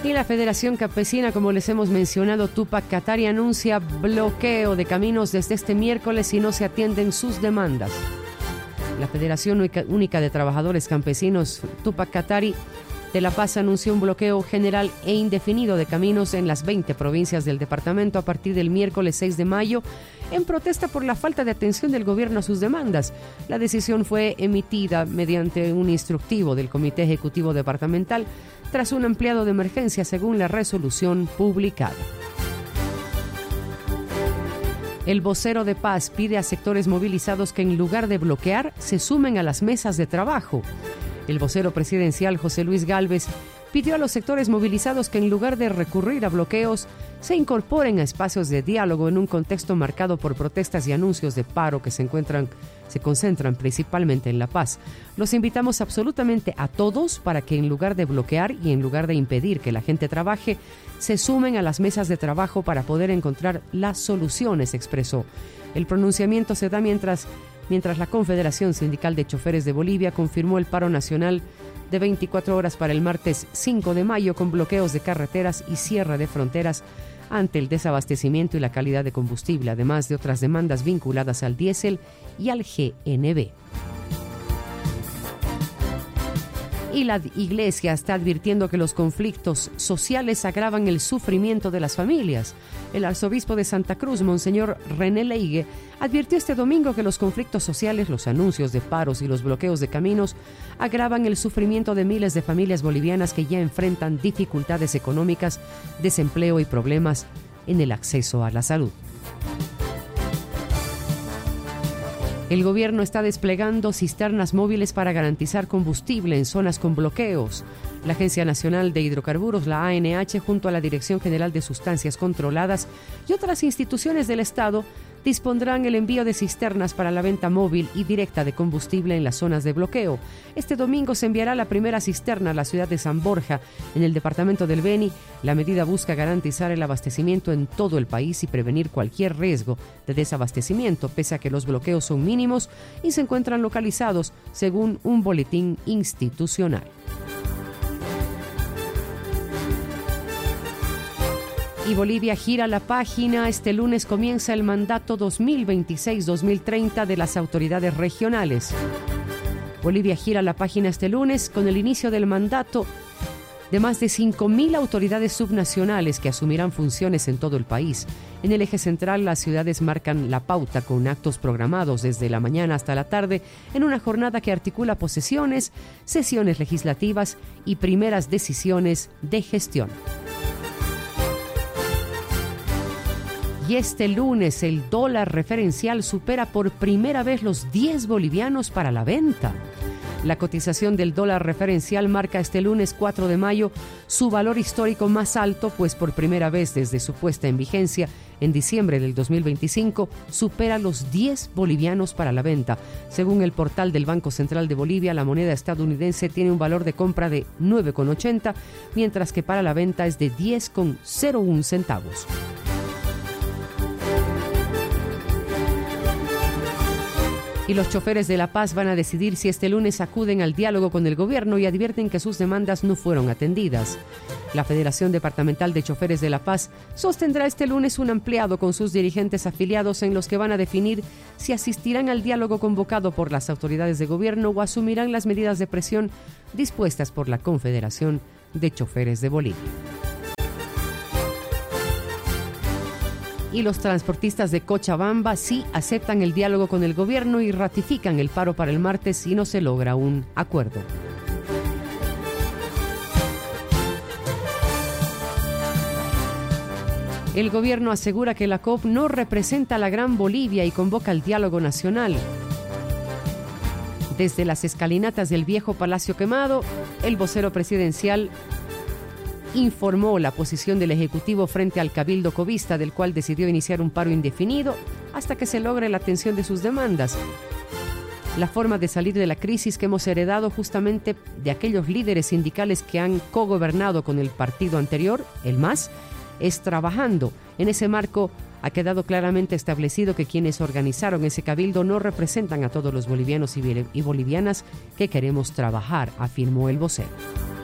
Y la Federación Campesina, como les hemos mencionado, Túpac Katari anuncia bloqueo de caminos desde este miércoles si no se atienden sus demandas. La Federación Única de Trabajadores Campesinos, Túpac Katari de La Paz, anunció un bloqueo general e indefinido de caminos en las 20 provincias del departamento a partir del miércoles 6 de mayo, en protesta por la falta de atención del gobierno a sus demandas. La decisión fue emitida mediante un instructivo del Comité Ejecutivo Departamental tras un ampliado de emergencia, según la resolución publicada. El vocero de Paz pide a sectores movilizados que en lugar de bloquear, se sumen a las mesas de trabajo. El vocero presidencial José Luis Gálvez pidió a los sectores movilizados que en lugar de recurrir a bloqueos, se incorporen a espacios de diálogo en un contexto marcado por protestas y anuncios de paro que se concentran principalmente en La Paz. Los invitamos absolutamente a todos para que en lugar de bloquear y en lugar de impedir que la gente trabaje, se sumen a las mesas de trabajo para poder encontrar las soluciones, expresó. El pronunciamiento se da mientras la Confederación Sindical de Choferes de Bolivia confirmó el paro nacional de 24 horas para el martes 5 de mayo con bloqueos de carreteras y cierre de fronteras ante el desabastecimiento y la calidad de combustible, además de otras demandas vinculadas al diésel y al GNB. Y la Iglesia está advirtiendo que los conflictos sociales agravan el sufrimiento de las familias. El arzobispo de Santa Cruz, Monseñor René Leigue, advirtió este domingo que los conflictos sociales, los anuncios de paros y los bloqueos de caminos agravan el sufrimiento de miles de familias bolivianas que ya enfrentan dificultades económicas, desempleo y problemas en el acceso a la salud. El gobierno está desplegando cisternas móviles para garantizar combustible en zonas con bloqueos. La Agencia Nacional de Hidrocarburos, la ANH, junto a la Dirección General de Sustancias Controladas y otras instituciones del Estado, dispondrán el envío de cisternas para la venta móvil y directa de combustible en las zonas de bloqueo. Este domingo se enviará la primera cisterna a la ciudad de San Borja, en el departamento del Beni. La medida busca garantizar el abastecimiento en todo el país y prevenir cualquier riesgo de desabastecimiento, pese a que los bloqueos son mínimos y se encuentran localizados según un boletín institucional. Y Bolivia gira la página. Este lunes comienza el mandato 2026-2030 de las autoridades regionales. Bolivia gira la página este lunes con el inicio del mandato de más de 5.000 autoridades subnacionales que asumirán funciones en todo el país. En el eje central, las ciudades marcan la pauta con actos programados desde la mañana hasta la tarde en una jornada que articula posesiones, sesiones legislativas y primeras decisiones de gestión. Y este lunes el dólar referencial supera por primera vez los 10 bolivianos para la venta. La cotización del dólar referencial marca este lunes 4 de mayo su valor histórico más alto, pues por primera vez desde su puesta en vigencia en diciembre del 2025 supera los 10 bolivianos para la venta. Según el portal del Banco Central de Bolivia, la moneda estadounidense tiene un valor de compra de 9,80, mientras que para la venta es de 10,01 centavos. Y los choferes de La Paz van a decidir si este lunes acuden al diálogo con el gobierno y advierten que sus demandas no fueron atendidas. La Federación Departamental de Choferes de La Paz sostendrá este lunes un ampliado con sus dirigentes afiliados en los que van a definir si asistirán al diálogo convocado por las autoridades de gobierno o asumirán las medidas de presión dispuestas por la Confederación de Choferes de Bolivia. Y los transportistas de Cochabamba sí aceptan el diálogo con el gobierno y ratifican el paro para el martes si no se logra un acuerdo. El gobierno asegura que la COP no representa a la Gran Bolivia y convoca al diálogo nacional. Desde las escalinatas del viejo Palacio Quemado, el vocero presidencial informó la posición del Ejecutivo frente al Cabildo Covista, del cual decidió iniciar un paro indefinido hasta que se logre la atención de sus demandas. La forma de salir de la crisis que hemos heredado justamente de aquellos líderes sindicales que han cogobernado con el partido anterior, el MAS, es trabajando. En ese marco ha quedado claramente establecido que quienes organizaron ese cabildo no representan a todos los bolivianos y bolivianas que queremos trabajar, afirmó el vocero.